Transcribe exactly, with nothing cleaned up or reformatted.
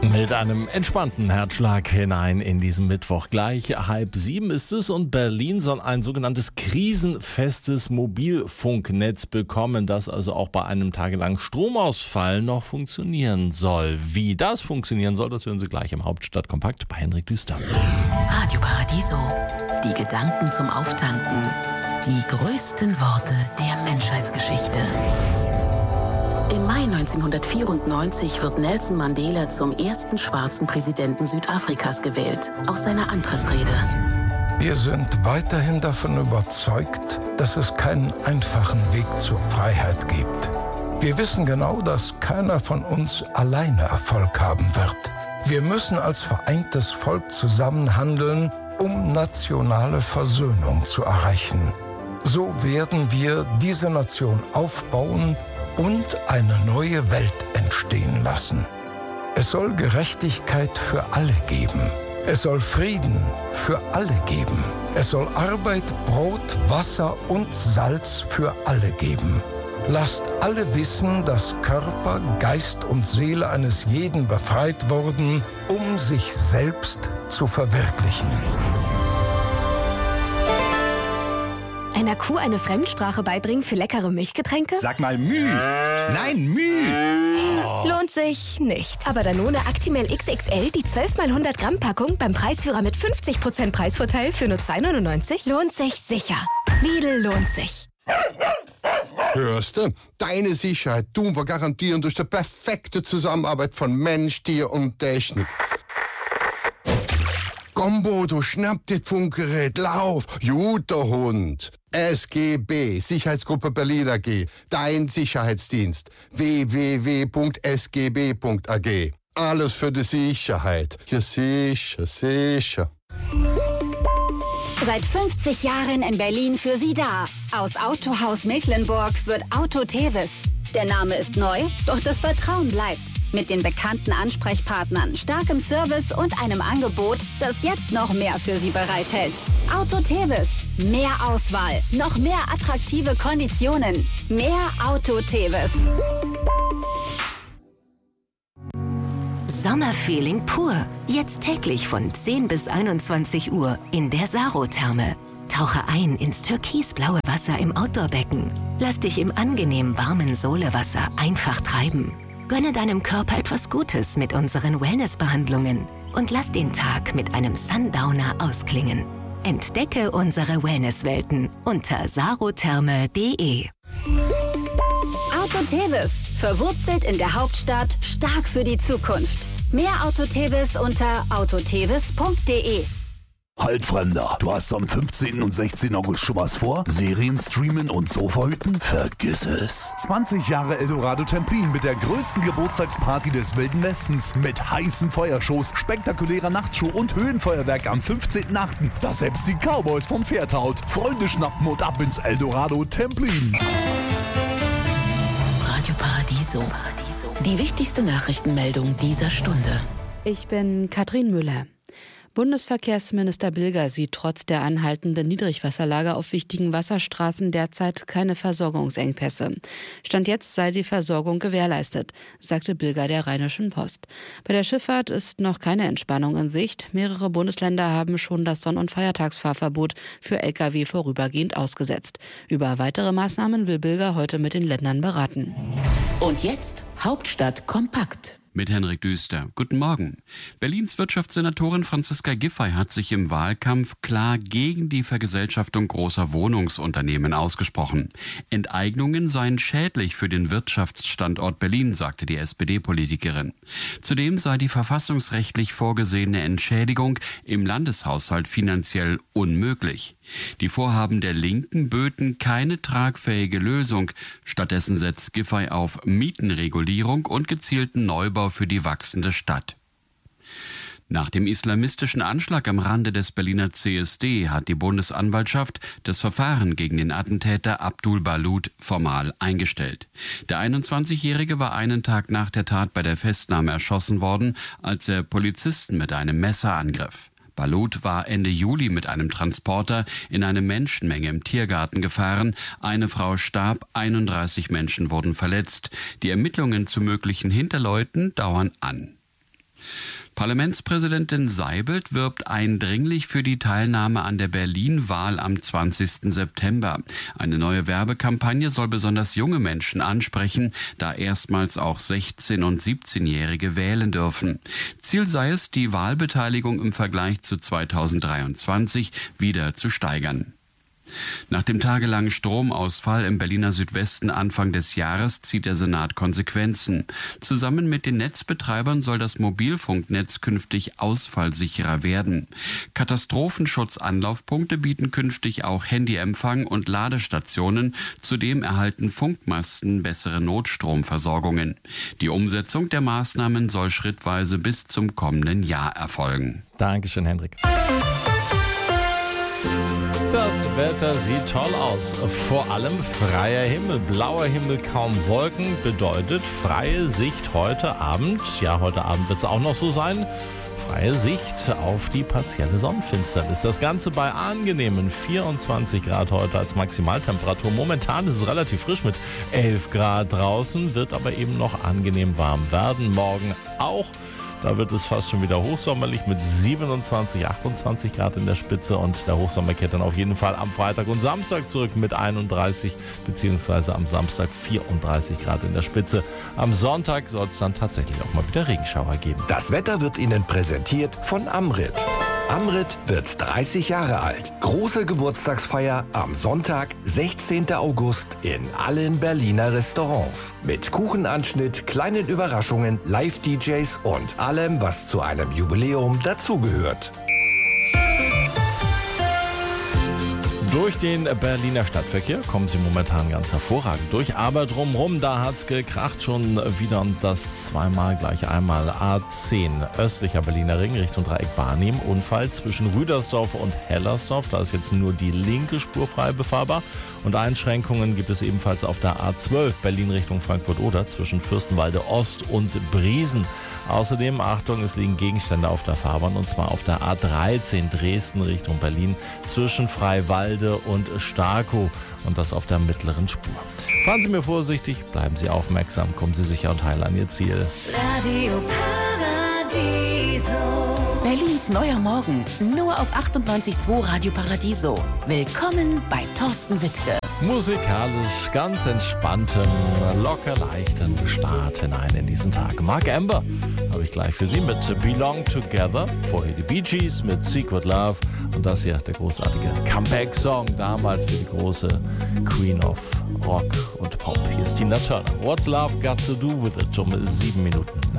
Mit einem entspannten Herzschlag hinein in diesen Mittwoch. Gleich halb sieben ist es und Berlin soll ein sogenanntes krisenfestes Mobilfunknetz bekommen, das also auch bei einem tagelangen Stromausfall noch funktionieren soll. Wie das funktionieren soll, das hören Sie gleich im Hauptstadtkompakt bei Henrik Düster. Radio Paradiso. Die Gedanken zum Auftanken. Die größten Worte der Menschheitsgeschichte. Im Mai neunzehnhundertvierundneunzig wird Nelson Mandela zum ersten schwarzen Präsidenten Südafrikas gewählt, aus seiner Antrittsrede. Wir sind weiterhin davon überzeugt, dass es keinen einfachen Weg zur Freiheit gibt. Wir wissen genau, dass keiner von uns alleine Erfolg haben wird. Wir müssen als vereintes Volk zusammen handeln, um nationale Versöhnung zu erreichen. So werden wir diese Nation aufbauen und eine neue Welt entstehen lassen. Es soll Gerechtigkeit für alle geben. Es soll Frieden für alle geben. Es soll Arbeit, Brot, Wasser und Salz für alle geben. Lasst alle wissen, dass Körper, Geist und Seele eines jeden befreit wurden, um sich selbst zu verwirklichen. Einer Kuh eine Fremdsprache beibringen für leckere Milchgetränke? Sag mal Müh. Nein, Müh. Oh. Lohnt sich nicht. Aber Danone Actimel X X L, die zwölf mal hundert Gramm Packung beim Preisführer mit fünfzig Prozent Preisvorteil für nur zwei neunundneunzig, lohnt sich sicher. Lidl lohnt sich. Hörst du? Deine Sicherheit tun wir garantieren durch die perfekte Zusammenarbeit von Mensch, Tier und Technik. Komm, Bodo, schnapp dir das Funkgerät, lauf, guter Hund. S G B, Sicherheitsgruppe Berlin A G, dein Sicherheitsdienst. w w w punkt s g b punkt a g. Alles für die Sicherheit. Ja, sicher, sicher. Seit fünfzig Jahren in Berlin für Sie da. Aus Autohaus Mecklenburg wird Auto Tevis. Der Name ist neu, doch das Vertrauen bleibt. Mit den bekannten Ansprechpartnern, starkem Service und einem Angebot, das jetzt noch mehr für Sie bereithält. Auto Tevis. Mehr Auswahl, noch mehr attraktive Konditionen. Mehr Auto Tevis. Sommerfeeling pur. Jetzt täglich von zehn bis einundzwanzig Uhr in der Saro-Therme. Tauche ein ins türkisblaue Wasser im Outdoorbecken. Lass dich im angenehm warmen Solewasser einfach treiben. Gönne deinem Körper etwas Gutes mit unseren Wellnessbehandlungen und lass den Tag mit einem Sundowner ausklingen. Entdecke unsere Wellnesswelten unter sarotherme punkt de. Auto Tevis. Verwurzelt in der Hauptstadt, stark für die Zukunft. Mehr Auto Tevis unter autotevis punkt de. Halt, Fremder, du hast am fünfzehnten und sechzehnten August schon was vor? Serien streamen und Sofa hüten? Vergiss es. zwanzig Jahre Eldorado Templin mit der größten Geburtstagsparty des Wilden Westens. Mit heißen Feuershows, spektakulärer Nachtshow und Höhenfeuerwerk am fünfzehnten achten Das selbst die Cowboys vom Pferd haut. Freunde schnappen und ab ins Eldorado Templin. Radio Paradiso. Die wichtigste Nachrichtenmeldung dieser Stunde. Ich bin Katrin Müller. Bundesverkehrsminister Bilger sieht trotz der anhaltenden Niedrigwasserlage auf wichtigen Wasserstraßen derzeit keine Versorgungsengpässe. Stand jetzt sei die Versorgung gewährleistet, sagte Bilger der Rheinischen Post. Bei der Schifffahrt ist noch keine Entspannung in Sicht. Mehrere Bundesländer haben schon das Sonn- und Feiertagsfahrverbot für L K W vorübergehend ausgesetzt. Über weitere Maßnahmen will Bilger heute mit den Ländern beraten. Und jetzt Hauptstadt kompakt. Mit Henrik Düster. Guten Morgen. Berlins Wirtschaftssenatorin Franziska Giffey hat sich im Wahlkampf klar gegen die Vergesellschaftung großer Wohnungsunternehmen ausgesprochen. Enteignungen seien schädlich für den Wirtschaftsstandort Berlin, sagte die S P D-Politikerin. Zudem sei die verfassungsrechtlich vorgesehene Entschädigung im Landeshaushalt finanziell unmöglich. Die Vorhaben der Linken böten keine tragfähige Lösung. Stattdessen setzt Giffey auf Mietenregulierung und gezielten Neubau für die wachsende Stadt. Nach dem islamistischen Anschlag am Rande des Berliner C S D hat die Bundesanwaltschaft das Verfahren gegen den Attentäter Abdul Balut formal eingestellt. Der einundzwanzigjährige war einen Tag nach der Tat bei der Festnahme erschossen worden, als er Polizisten mit einem Messer angriff. Balut war Ende Juli mit einem Transporter in eine Menschenmenge im Tiergarten gefahren. Eine Frau starb, einunddreißig Menschen wurden verletzt. Die Ermittlungen zu möglichen Hinterleuten dauern an. Parlamentspräsidentin Seibelt wirbt eindringlich für die Teilnahme an der Berlin-Wahl am zwanzigsten September. Eine neue Werbekampagne soll besonders junge Menschen ansprechen, da erstmals auch sechzehn- und siebzehnjährige wählen dürfen. Ziel sei es, die Wahlbeteiligung im Vergleich zu zweitausenddreiundzwanzig wieder zu steigern. Nach dem tagelangen Stromausfall im Berliner Südwesten Anfang des Jahres zieht der Senat Konsequenzen. Zusammen mit den Netzbetreibern soll das Mobilfunknetz künftig ausfallsicherer werden. Katastrophenschutzanlaufpunkte bieten künftig auch Handyempfang und Ladestationen. Zudem erhalten Funkmasten bessere Notstromversorgungen. Die Umsetzung der Maßnahmen soll schrittweise bis zum kommenden Jahr erfolgen. Dankeschön, Hendrik. Das Wetter sieht toll aus. Vor allem freier Himmel, blauer Himmel, kaum Wolken bedeutet freie Sicht heute Abend. Ja, heute Abend wird es auch noch so sein. Freie Sicht auf die partielle Sonnenfinsternis. Das Ganze bei angenehmen vierundzwanzig Grad heute als Maximaltemperatur. Momentan ist es relativ frisch mit elf Grad draußen, wird aber eben noch angenehm warm werden. Morgen auch. Da wird es fast schon wieder hochsommerlich mit siebenundzwanzig, achtundzwanzig Grad in der Spitze und der Hochsommer kehrt dann auf jeden Fall am Freitag und Samstag zurück mit einunddreißig beziehungsweise am Samstag vierunddreißig Grad in der Spitze. Am Sonntag soll es dann tatsächlich auch mal wieder Regenschauer geben. Das Wetter wird Ihnen präsentiert von Amrit. Amrit wird dreißig Jahre alt. Große Geburtstagsfeier am Sonntag, sechzehnten August in allen Berliner Restaurants. Mit Kuchenanschnitt, kleinen Überraschungen, Live-D Js und allem, was zu einem Jubiläum dazugehört. Durch den Berliner Stadtverkehr kommen sie momentan ganz hervorragend durch, aber drumherum, da hat's gekracht schon wieder und das zweimal gleich einmal. A zehn, östlicher Berliner Ring Richtung Dreieck Barnim, Unfall zwischen Rüdersdorf und Hellersdorf, da ist jetzt nur die linke Spur frei befahrbar und Einschränkungen gibt es ebenfalls auf der A zwölf Berlin Richtung Frankfurt-Oder zwischen Fürstenwalde Ost und Briesen. Außerdem, Achtung, es liegen Gegenstände auf der Fahrbahn und zwar auf der A dreizehn Dresden Richtung Berlin zwischen Freiwalde und Starkow und das auf der mittleren Spur. Fahren Sie mir vorsichtig, bleiben Sie aufmerksam, kommen Sie sicher und heil an Ihr Ziel. Radio Paradiso. Berlins neuer Morgen, nur auf achtundneunzig Komma zwei Radio Paradiso. Willkommen bei Thorsten Wittke. Musikalisch ganz entspannten, locker leichten Start hinein in diesen Tag. Mark Amber habe ich gleich für Sie mit Belong Together. Vorher die Bee Gees mit Secret Love und das hier der großartige Comeback-Song damals für die große Queen of Rock und Pop. Hier ist Tina Turner. What's Love Got to Do With It? Um sieben Minuten nach